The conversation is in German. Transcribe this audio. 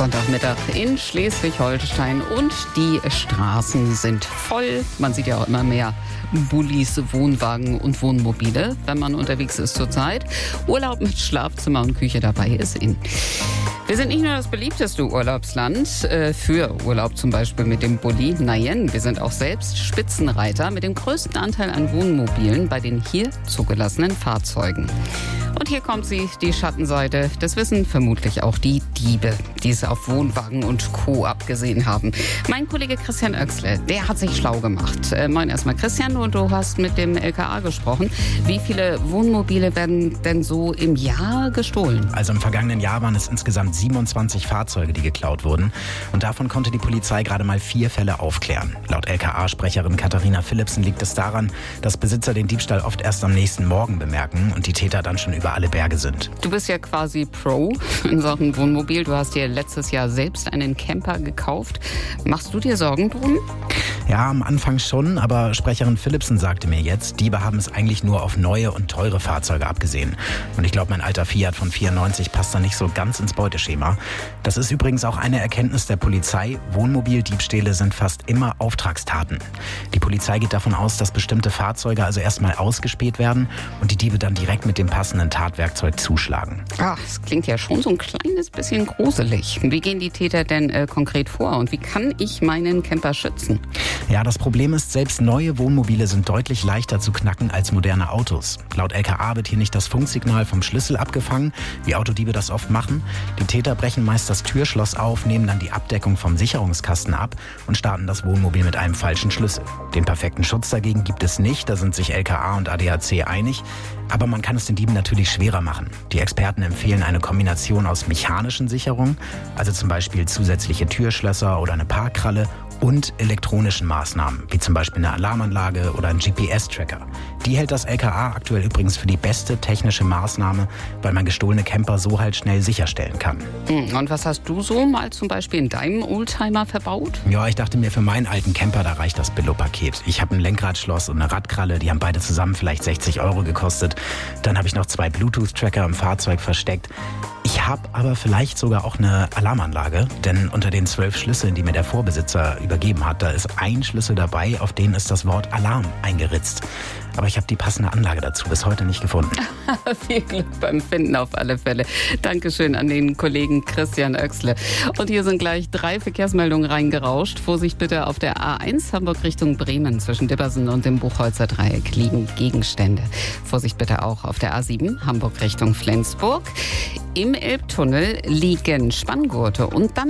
Sonntagmittag in Schleswig-Holstein und die Straßen sind voll. Man sieht ja auch immer mehr Bullis, Wohnwagen und Wohnmobile, wenn man unterwegs ist zurzeit. Urlaub mit Schlafzimmer und Küche dabei ist in. Wir sind nicht nur das beliebteste Urlaubsland für Urlaub, zum Beispiel mit dem Bulli. Nein, wir sind auch selbst Spitzenreiter mit dem größten Anteil an Wohnmobilen bei den hier zugelassenen Fahrzeugen. Und hier kommt sie, die Schattenseite. Das wissen vermutlich auch die Diebe, die es auf Wohnwagen und Co. abgesehen haben. Mein Kollege Christian Oechsle, der hat sich schlau gemacht. Moin erstmal Christian, und du hast mit dem LKA gesprochen. Wie viele Wohnmobile werden denn so im Jahr gestohlen? Also im vergangenen Jahr waren es insgesamt 27 Fahrzeuge, die geklaut wurden. Und davon konnte die Polizei gerade mal 4 Fälle aufklären. Laut LKA-Sprecherin Katharina Philipsen liegt es daran, dass Besitzer den Diebstahl oft erst am nächsten Morgen bemerken und die Täter dann schon über alle Berge sind. Du bist ja quasi Pro in Sachen Wohnmobil. Du hast dir letztes Jahr selbst einen Camper gekauft. Machst du dir Sorgen drum? Ja, am Anfang schon, aber Sprecherin Philipsen sagte mir jetzt, Diebe haben es eigentlich nur auf neue und teure Fahrzeuge abgesehen. Und ich glaube, mein alter Fiat von 94 passt da nicht so ganz ins Beuteschema. Das ist übrigens auch eine Erkenntnis der Polizei. Wohnmobildiebstähle sind fast immer Auftragstaten. Die Polizei geht davon aus, dass bestimmte Fahrzeuge also erstmal ausgespäht werden und die Diebe dann direkt mit dem passenden Tatwerkzeug zuschlagen. Das klingt ja schon so ein kleines bisschen gruselig. Wie gehen die Täter denn konkret vor und wie kann ich meinen Camper schützen? Ja, das Problem ist, selbst neue Wohnmobile sind deutlich leichter zu knacken als moderne Autos. Laut LKA wird hier nicht das Funksignal vom Schlüssel abgefangen, wie Autodiebe das oft machen. Die Täter brechen meist das Türschloss auf, nehmen dann die Abdeckung vom Sicherungskasten ab und starten das Wohnmobil mit einem falschen Schlüssel. Den perfekten Schutz dagegen gibt es nicht, da sind sich LKA und ADAC einig. Aber man kann es den Dieben natürlich schwerer machen. Die Experten empfehlen eine Kombination aus mechanischen Sicherungen, also zum Beispiel zusätzliche Türschlösser oder eine Parkkralle, und elektronischen Maßnahmen, wie zum Beispiel eine Alarmanlage oder ein GPS-Tracker. Die hält das LKA aktuell übrigens für die beste technische Maßnahme, weil man gestohlene Camper so halt schnell sicherstellen kann. Und was hast du so mal zum Beispiel in deinem Oldtimer verbaut? Ja, ich dachte mir, für meinen alten Camper, da reicht das Billo-Paket. Ich habe ein Lenkradschloss und eine Radkralle, die haben beide zusammen vielleicht 60 € gekostet. Dann habe ich noch 2 Bluetooth-Tracker im Fahrzeug versteckt. Ich habe aber vielleicht sogar auch eine Alarmanlage, denn unter den 12 Schlüsseln, die mir der Vorbesitzer übergeben hat, da ist ein Schlüssel dabei, auf den ist das Wort Alarm eingeritzt. Aber ich habe die passende Anlage dazu bis heute nicht gefunden. Viel Glück beim Finden auf alle Fälle. Dankeschön an den Kollegen Christian Oechsle. Und hier sind gleich 3 Verkehrsmeldungen reingerauscht. Vorsicht bitte, auf der A1 Hamburg Richtung Bremen zwischen Dippersen und dem Buchholzer Dreieck liegen Gegenstände. Vorsicht bitte auch auf der A7 Hamburg Richtung Flensburg. Im Elbtunnel liegen Spanngurte und dann